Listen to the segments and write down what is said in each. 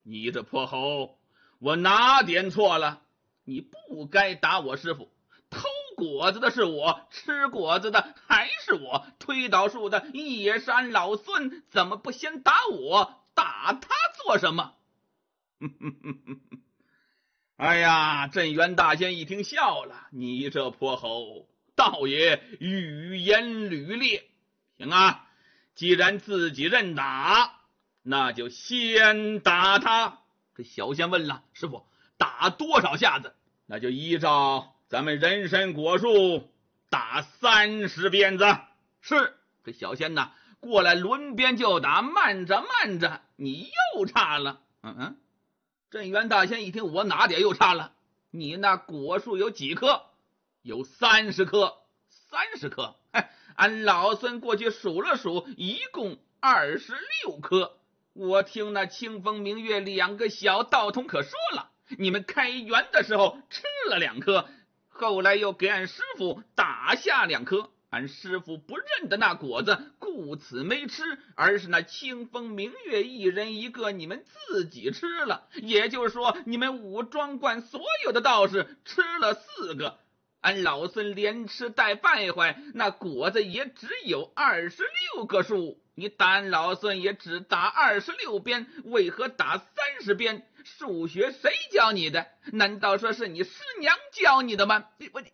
你这泼猴，我哪点错了？你不该打我师傅，偷果子的是我，吃果子的还是我，推倒树的也是俺老孙，怎么不先打我？打他做什么？哎呀，镇元大仙一听笑了，你这泼猴，倒也语言履劣。行啊，既然自己认打，那就先打他。这小仙问了，师傅打多少下子？那就依照咱们人参果树打30鞭子。是，这小仙呐过来轮鞭就打，慢着慢着，你又差了。镇元大仙一听，我哪点又差了？你那果树有几棵？有30棵。30棵，俺老孙过去数了数，一共26棵。我听那清风明月2个小道童可说了，你们开园的时候吃了2颗，后来又给俺师傅打下2颗，俺师傅不认得那果子，故此没吃，而是那清风明月一人一个，你们自己吃了。也就是说，你们武庄观所有的道士吃了4个，俺老孙连吃带败坏，那果子也只有26个数。你打俺老孙也只打26鞭，为何打30鞭？数学谁教你的？难道说是你师娘教你的吗？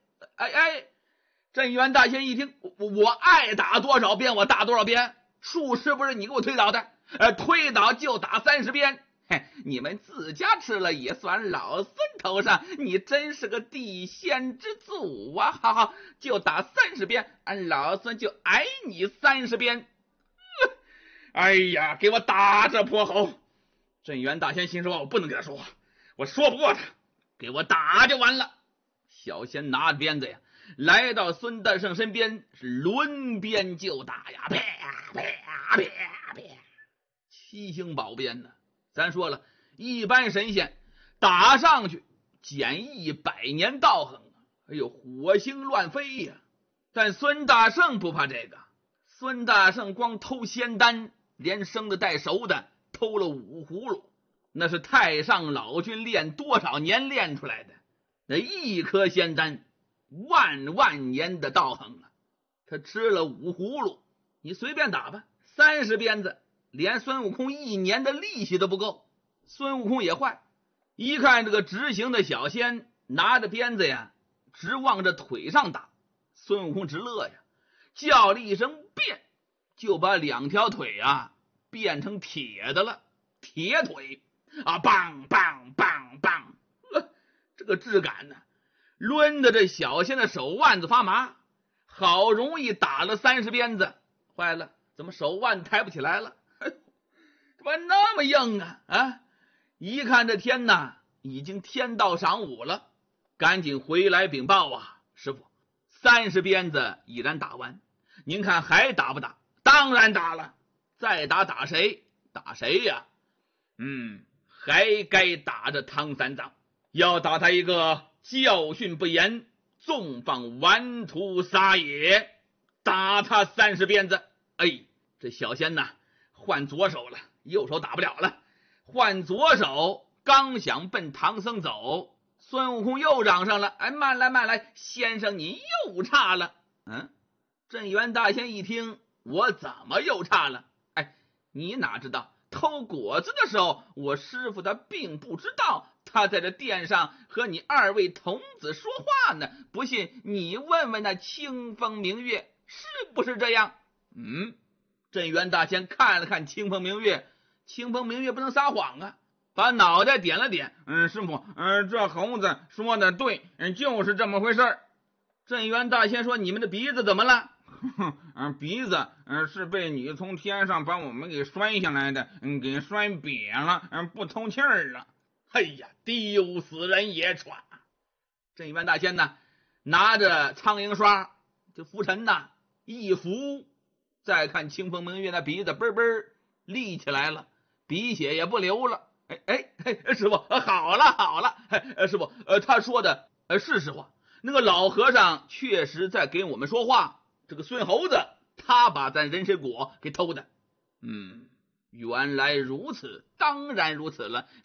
镇元大仙一听，我爱打多少鞭我打多少鞭，数是不是你给我推倒的？推倒就打30鞭。你们自家吃了也算老孙头上，你真是个地仙之祖啊！好好，就打30鞭，俺老孙就挨你30鞭。哎呀，给我打这泼猴！镇元大仙心说，我不能跟他说话，我说不过他，给我打就完了。小仙拿着鞭子呀，来到孙大圣身边，是抡鞭就打呀，啪啪啪啪，七星宝鞭呢。咱说了，一般神仙打上去减100年道行，哎呦，火星乱飞呀！但孙大圣不怕这个，孙大圣光偷仙丹，连生的带熟的偷了5葫芦，那是太上老君练多少年练出来的，那一颗仙丹万年的道行啊！他吃了5葫芦，你随便打吧，30鞭子连孙悟空1年的利息都不够。孙悟空也坏，一看这个执行的小仙拿着鞭子呀，直往着腿上打。孙悟空直乐呀，叫了一声变，就把2条腿啊变成铁的了，铁腿啊，棒棒棒棒，这个质感呢，抡的这小仙的手腕子发麻。好容易打了30鞭子，坏了，怎么手腕抬不起来了？怎么那么硬啊？一看这天呐，已经天到晌午了，赶紧回来禀报啊，师傅，30鞭子已然打完，您看还打不打？当然打了，再打谁？打谁呀？还该打着唐三藏，要打他一个教训不严，纵放顽徒撒野，打他30鞭子。这小仙呐，换左手了，右手打不了了，换左手，刚想奔唐僧走，孙悟空又嚷上了，慢来，先生你又差了。镇元大仙一听，我怎么又差了？你哪知道偷果子的时候，我师傅他并不知道，他在这殿上和你2位童子说话呢，不信你问问那清风明月是不是这样？镇元大仙看了看清风明月，清风明月不能撒谎啊，把脑袋点了点，师傅，这猴子说的对，就是这么回事。镇元大仙说，你们的鼻子怎么了？鼻子是被你从天上把我们给摔下来的，给摔瘪了，不通气儿了。丢死人也喘。镇元大仙呢，拿着苍蝇刷就拂尘呐，一拂，再看清风明月那鼻子嘣嘣立起来了，鼻血也不流了。师傅，好了，师傅，他说的是实话，那个老和尚确实在给我们说话，这个孙猴子他把咱人参果给偷的。原来如此，当然如此了，